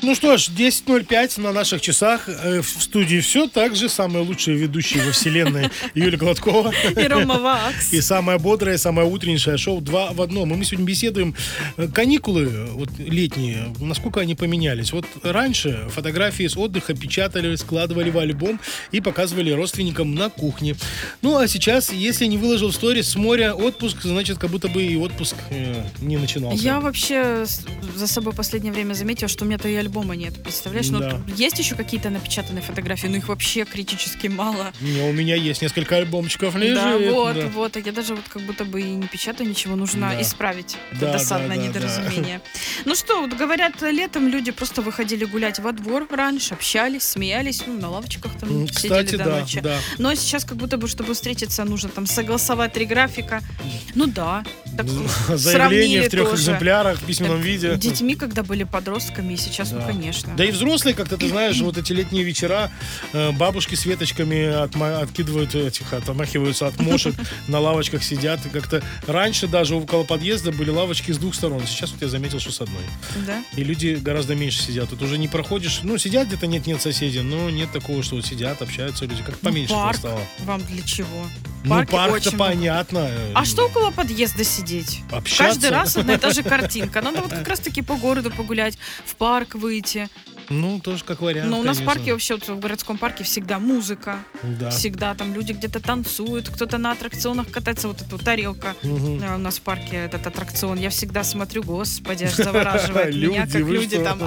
Ну что ж, 10:05 на наших часах. В студии все так же. Самые лучшие ведущие во вселенной Юлия Гладкова. И Рома Вакс. И самое бодрое, самое утреннее шоу 2 в одном. И мы сегодня беседуем. Каникулы вот, летние, насколько они поменялись. Вот раньше фотографии с отдыха печатали, складывали в альбом и показывали родственникам на кухне. Ну а сейчас, если не выложил в сторис с моря отпуск, значит, как будто бы и отпуск не начинался. Я вообще за собой в последнее время заметила, что у меня-то и альбома нет. Представляешь? Да. Ну, есть еще какие-то напечатанные фотографии, но их вообще критически мало. У меня есть несколько альбомчиков лежит. Да, вот. А я даже вот как будто бы и не печатаю ничего, нужно исправить это досадное недоразумение. Ну что, вот говорят, летом люди просто выходили гулять во двор раньше, общались, смеялись, на лавочках там сидели до ночи. Да. Но сейчас как будто бы, чтобы встретиться, нужно там согласовать 3 графика. Ну да. Так заявление в 3 тоже. экземплярах в письменном виде. Детьми, когда были подростками, и сейчас, ну, конечно. Да и взрослые, как-то, ты знаешь, вот эти летние вечера, бабушки с веточками откидывают отмахиваются от мошек, на лавочках сидят. И как-то раньше даже около подъезда были лавочки с 2 сторон. Сейчас вот я заметил, что с одной. Да? И люди гораздо меньше сидят. Тут уже не проходишь, сидят где-то нет соседей, но нет такого, что вот сидят, общаются люди. Как поменьше стало. Вам для чего? Парк-то понятно. А что около подъезда сидеть? Общаться. Каждый раз одна и та же картинка. Надо вот как раз-таки по городу погулять, в парк выйти. Ну, тоже как вариант. Но у нас в конечно. парке вообще, вот в городском парке всегда музыка. Да. Всегда там люди где-то танцуют, кто-то на аттракционах катается. Вот эта вот тарелка у нас в парке, этот аттракцион. Я всегда смотрю, господи, аж завораживает меня, как люди там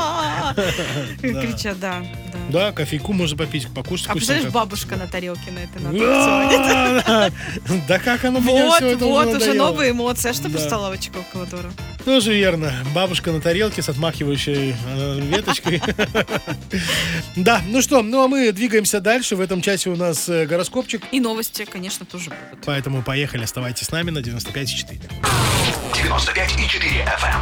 кричат, да. Да, кофейку можно попить, покушать. А представляешь, бабушка на тарелке на этой аттракционе. Да как оно меня все это Вот, уже надоело. новые эмоции. А что просто лавочка около двора? Тоже верно. Бабушка на тарелке с отмахивающей веточкой. Да, ну что, а мы двигаемся дальше. В этом часе у нас гороскопчик. И новости, конечно, тоже будут. Поэтому поехали, оставайтесь с нами на 95,4. 95,4 FM.